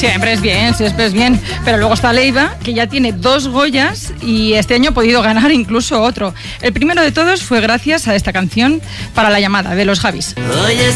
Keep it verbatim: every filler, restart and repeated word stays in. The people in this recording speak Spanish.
Siempre es bien, siempre es bien. Pero luego está Leiva, que ya tiene dos Goyas y este año ha podido ganar incluso otro. El primero de todos fue gracias a esta canción, Para la llamada, de los Javis.